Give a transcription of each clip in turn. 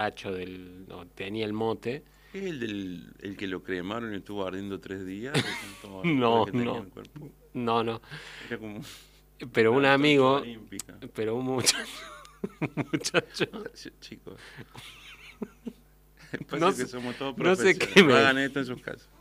Cacho no, tenía el mote. ¿Es el que lo cremaron y estuvo ardiendo 3 días? No, Que tenía no, el cuerpo. no. Era como Pero un una antorcha amigo, olímpica. pero un muchacho, un muchacho, Chicos, no pasa sé, que somos todos no sé profesionales. qué No hagan esto en sus casas.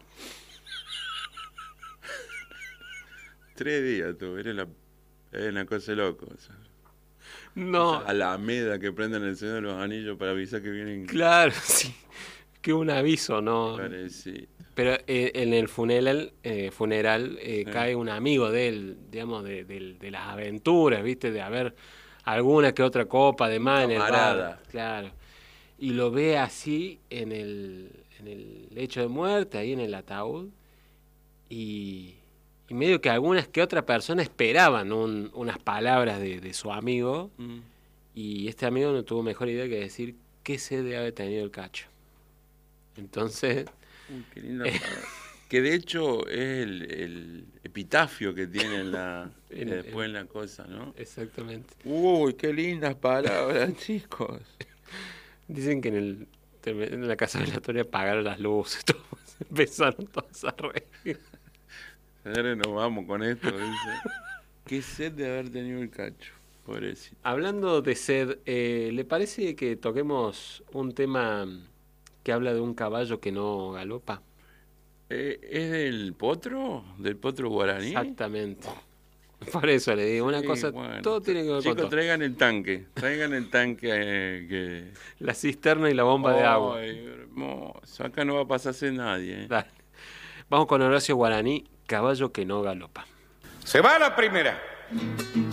3 días tú, era una cosa de loco. O sea, no, esa alameda que prenden el Señor de los Anillos para avisar que vienen. claro, sí, que un aviso, no. Parece. Pero en el funeral Sí. cae un amigo de él, digamos, de las aventuras, ¿viste? De haber alguna que otra copa de Un más en el bar, camarada. claro. Y lo ve así en el lecho de muerte, ahí en el ataúd, y, y medio que algunas que otras personas esperaban unas palabras de su amigo, Mm. y este amigo no tuvo mejor idea que decir qué sed debe haber tenido el Cacho. Entonces, Uy, qué linda palabra. Que de hecho es el epitafio que tiene después en la cosa, ¿no? exactamente. Uy, qué lindas palabras, chicos. Dicen que en la casa velatoria apagaron las luces, todo, empezaron todos a reír. Ahora nos vamos con esto, dice. Qué sed de haber tenido el Cacho, pobrecito. Hablando de sed, ¿le parece que toquemos un tema que habla de un caballo que no galopa? ¿Es del potro guaraní? Exactamente. Por eso le digo, una Sí, cosa, bueno. todo tiene que ver con Chicos, todo. traigan el tanque que... La cisterna y la bomba de agua. Ay, hermoso, acá no va a pasarse nadie, Dale. Vamos con Horacio Guaraní, caballo que no galopa. Se va la primera.